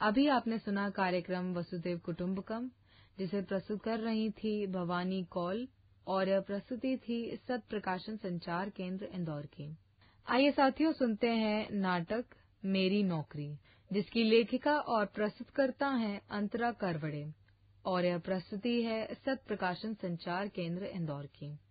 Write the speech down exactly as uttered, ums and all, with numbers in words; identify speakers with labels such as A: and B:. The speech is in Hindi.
A: अभी आपने सुना कार्यक्रम वसुदेव कुटुंबकम, जिसे प्रस्तुत कर रही थी भवानी कौल और यह प्रस्तुति थी सत प्रकाशन संचार केंद्र इंदौर की। आइए साथियों सुनते हैं नाटक मेरी नौकरी, जिसकी लेखिका और प्रस्तुतकर्ता हैं अंतरा करवड़े और यह प्रस्तुति है सत प्रकाशन संचार केंद्र इंदौर की।